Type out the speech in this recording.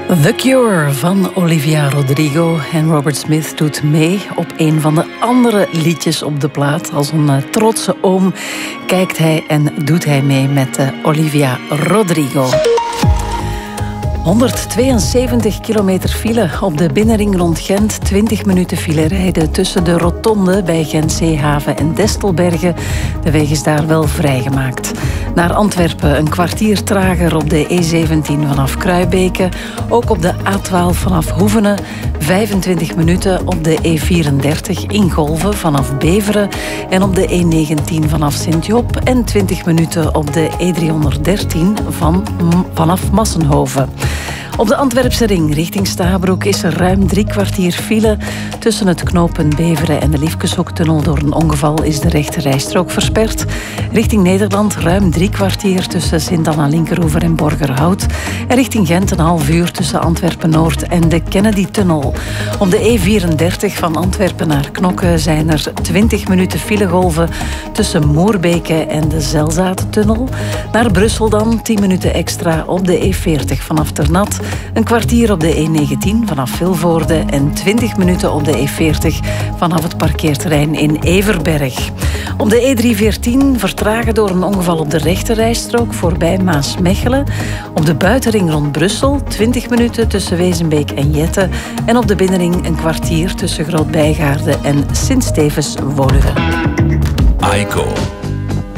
The Cure van Olivia Rodrigo en Robert Smith doet mee op een van de andere liedjes op de plaat. Als een trotse oom kijkt hij en doet hij mee met Olivia Rodrigo. 172 kilometer file op de binnenring rond Gent. 20 minuten file rijden tussen de rotonde bij Gent-Zeehaven en Destelbergen. De weg is daar wel vrijgemaakt. Naar Antwerpen een kwartier trager op de E17 vanaf Kruibeke. Ook op de A12 vanaf Hoevenen. 25 minuten op de E34 in Golven vanaf Beveren. En op de E19 vanaf Sint-Job. En 20 minuten op de E313 vanaf Massenhoven. Op de Antwerpse ring richting Stabroek is er ruim 3 kwartier file. Tussen het knooppunt Beveren en de Liefkeshoektunnel door een ongeval is de rechte rijstrook versperd. Richting Nederland ruim 3 kwartier tussen Sint-Anna-Linkeroever en Borgerhout. En richting Gent een half uur tussen Antwerpen-Noord en de Kennedy-tunnel. Op de E34 van Antwerpen naar Knokke zijn er 20 minuten filegolven tussen Moorbeke en de Zelzatentunnel. Naar Brussel dan 10 minuten extra op de E40 vanaf Ternat. Een kwartier op de E19 vanaf Vilvoorde en 20 minuten op de E40 vanaf het parkeerterrein in Everberg. Op de E314 vertragen door een ongeval op de rechte rijstrook voorbij Maasmechelen. Op de buitenring rond Brussel 20 minuten tussen Wezenbeek en Jette. En op de binnenring een kwartier tussen Groot-Bijgaarde en Sint-Stevens-Woluwe. Aiko.